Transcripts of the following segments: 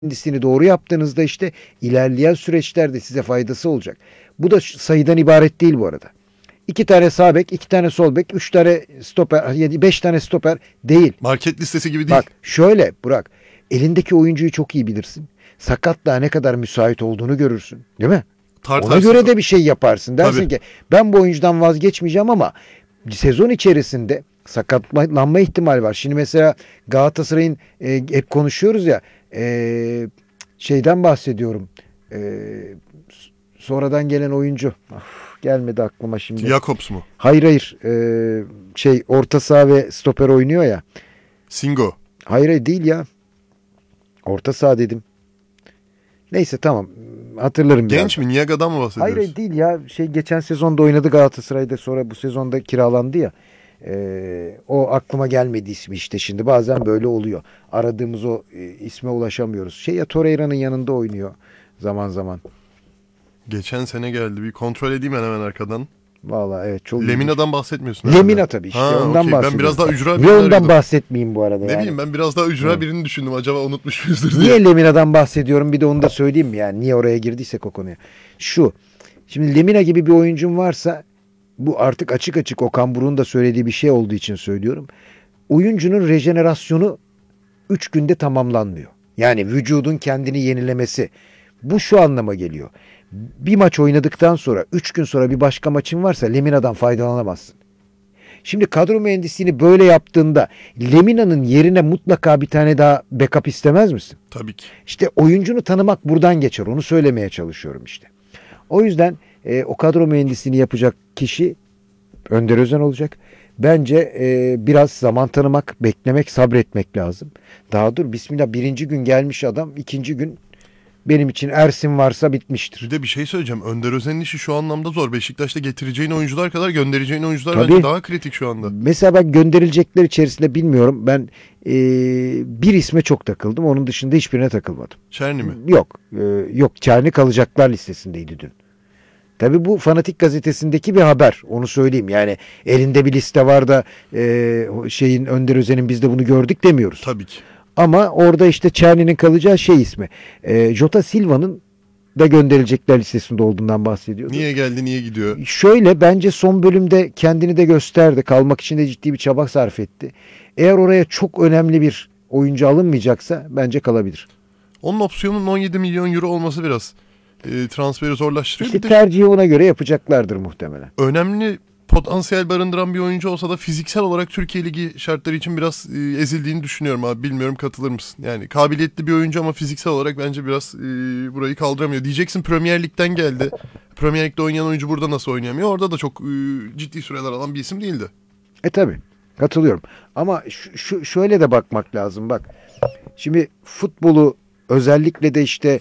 mühendisliğini doğru yaptığınızda işte ilerleyen süreçlerde size faydası olacak. Bu da sayıdan ibaret değil bu arada. 2 tane sağ bek, 2 tane sol bek, 3 tane stoper, 5 tane stoper değil. Market listesi gibi değil. Bak şöyle Burak, elindeki oyuncuyu çok iyi bilirsin. Sakatlığa ne kadar müsait olduğunu görürsün, değil mi? Ona göre de bir şey yaparsın. Dersin Tabii. ki ben bu oyuncudan vazgeçmeyeceğim ama sezon içerisinde sakatlanma ihtimali var. Şimdi mesela Galatasaray'ın hep konuşuyoruz ya, şeyden bahsediyorum. Sonradan gelen oyuncu. Gelmedi aklıma şimdi. Jakobs mu? Hayır. Orta saha ve stoper oynuyor ya. Singo. Hayır değil ya. Orta saha dedim. Neyse tamam. Hatırlarım. Genç mi? Niaga'dan mı bahsediyoruz? Hayır değil ya. Geçen sezonda oynadı Galatasaray'da, sonra bu sezonda kiralandı ya. O aklıma gelmedi ismi işte şimdi. Bazen böyle oluyor. Aradığımız o isme ulaşamıyoruz. Torreira'nın yanında oynuyor zaman zaman. Geçen sene geldi. Bir kontrol edeyim hemen arkadan. Vallahi evet, çok Lemina'dan bahsetmiyorsun. Lemina tabii işte. Ondan bahsediyorum. Ben biraz daha ücra Niye ondan bahsetmeyeyim bu arada? Ne bileyim, ben biraz daha ücra birini düşündüm. Acaba unutmuş muyuzdur diye. Niye Lemina'dan bahsediyorum? Bir de onu da söyleyeyim mi? Yani niye oraya girdiysek o konuya. Şimdi Lemina gibi bir oyuncun varsa, bu artık açık açık Okan Buruk'un da söylediği bir şey olduğu için söylüyorum. Oyuncunun rejenerasyonu 3 günde tamamlanmıyor. Yani vücudun kendini yenilemesi. Bu şu anlama geliyor. Bir maç oynadıktan sonra 3 gün sonra bir başka maçın varsa Lemina'dan faydalanamazsın. Şimdi kadro mühendisliğini böyle yaptığında Lemina'nın yerine mutlaka bir tane daha backup istemez misin? Tabii ki. İşte oyuncunu tanımak buradan geçer. Onu söylemeye çalışıyorum işte. O yüzden o kadro mühendisliğini yapacak kişi Önder Özen olacak. Bence biraz zaman tanımak, beklemek, sabretmek lazım. Daha dur bismillah, 1. gün gelmiş adam, 2. gün benim için Ersin varsa bitmiştir. Bir de bir şey söyleyeceğim. Önder Özen'in işi şu anlamda zor. Beşiktaş'ta getireceğin oyuncular kadar göndereceğin oyuncular Tabii. bence daha kritik şu anda. Mesela ben gönderilecekler içerisinde bilmiyorum. Ben bir isme çok takıldım. Onun dışında hiçbirine takılmadım. Çerni mi? Yok. Çerni kalacaklar listesindeydi dün. Tabii bu Fanatik gazetesindeki bir haber. Onu söyleyeyim. Yani elinde bir liste var da Önder Özen'in biz de bunu gördük demiyoruz. Tabii ki. Ama orada işte Çerni'nin kalacağı ismi. Jota Silva'nın da gönderilecekler listesinde olduğundan bahsediyordu. Niye geldi, niye gidiyor? Şöyle, bence son bölümde kendini de gösterdi. Kalmak için de ciddi bir çaba sarf etti. Eğer oraya çok önemli bir oyuncu alınmayacaksa bence kalabilir. Onun opsiyonun 17 milyon euro olması biraz transferi zorlaştırıyor. İşte tercihi ona göre yapacaklardır muhtemelen. Önemli potansiyel barındıran bir oyuncu olsa da fiziksel olarak Türkiye Ligi şartları için biraz ezildiğini düşünüyorum abi. Bilmiyorum, katılır mısın? Yani kabiliyetli bir oyuncu ama fiziksel olarak bence biraz burayı kaldıramıyor. Diyeceksin Premier Lig'den geldi. Premier Lig'de oynayan oyuncu burada nasıl oynayamıyor? Orada da çok ciddi süreler alan bir isim değildi. Tabii katılıyorum. Ama şöyle de bakmak lazım bak. Şimdi futbolu özellikle de işte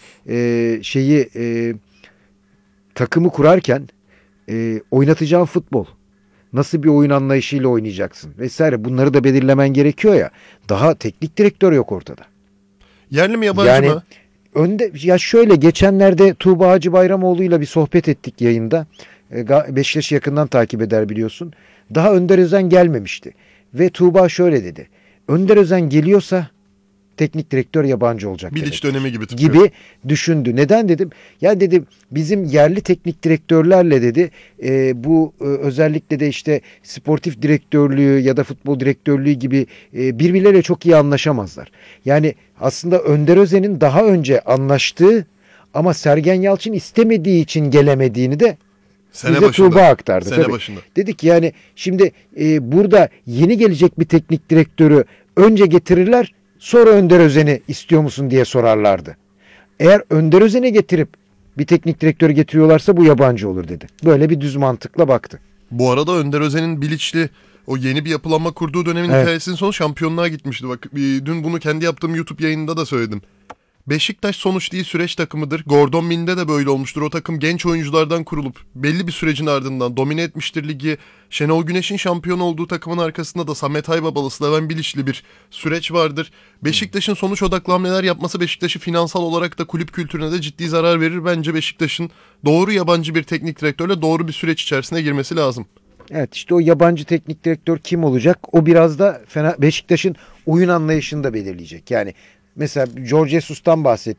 takımı kurarken oynatacağın futbol, nasıl bir oyun anlayışıyla oynayacaksın vesaire, bunları da belirlemen gerekiyor ya. Daha teknik direktör yok ortada. Yerli mi yabancı mı? Şöyle, geçenlerde Tuğba Hacıbayramoğlu'yla bir sohbet ettik yayında. Beşiktaş'ı yakından takip eder biliyorsun. Daha Önder Özen gelmemişti. Ve Tuğba şöyle dedi. Önder Özen geliyorsa teknik direktör yabancı olacak. Bilic dönemi gibi. Gibi düşündü. Neden dedim? Ya dedim, bizim yerli teknik direktörlerle dedi bu özellikle de işte sportif direktörlüğü ya da futbol direktörlüğü gibi birbirleriyle çok iyi anlaşamazlar. Yani aslında Önder Özen'in daha önce anlaştığı ama Sergen Yalçın istemediği için gelemediğini de bize Tuğba aktardı. Sene başında. Dedik yani şimdi burada yeni gelecek bir teknik direktörü önce getirirler, sonra Önder Özen'i istiyor musun diye sorarlardı. Eğer Önder Özen'i getirip bir teknik direktörü getiriyorlarsa bu yabancı olur dedi. Böyle bir düz mantıkla baktı. Bu arada Önder Özen'in Bilic'li o yeni bir yapılanma kurduğu dönemin hikayesinin sonu şampiyonluğa gitmişti. Bak dün bunu kendi yaptığım YouTube yayınında da söyledim. Beşiktaş sonuç değil süreç takımıdır. Gordon Mill'de de böyle olmuştur. O takım genç oyunculardan kurulup belli bir sürecin ardından domine etmiştir ligi. Şenol Güneş'in şampiyon olduğu takımın arkasında da Samet Aybabalı, Slaven Bilic'li bir süreç vardır. Beşiktaş'ın sonuç odaklı hamleler yapması Beşiktaş'ı finansal olarak da kulüp kültürüne de ciddi zarar verir. Bence Beşiktaş'ın doğru yabancı bir teknik direktörle doğru bir süreç içerisine girmesi lazım. Evet, işte o yabancı teknik direktör kim olacak? O biraz da Beşiktaş'ın oyun anlayışını da belirleyecek. Yani Mesela Jorge Jesus'tan bahsettik.